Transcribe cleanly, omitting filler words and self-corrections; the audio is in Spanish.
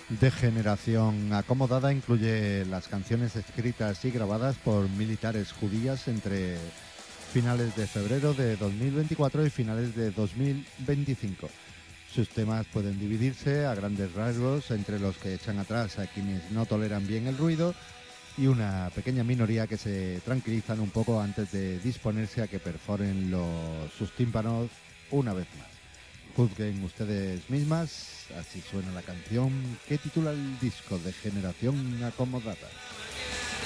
Degeneración acomodada incluye las canciones escritas y grabadas por militares judías entre finales de febrero de 2024 y finales de 2025. Sus temas pueden dividirse a grandes rasgos entre los que echan atrás a quienes no toleran bien el ruido y una pequeña minoría que se tranquilizan un poco antes de disponerse a que perforen sus tímpanos una vez más. Juzguen ustedes mismas, así suena la canción que titula el disco de Generación Acomodada.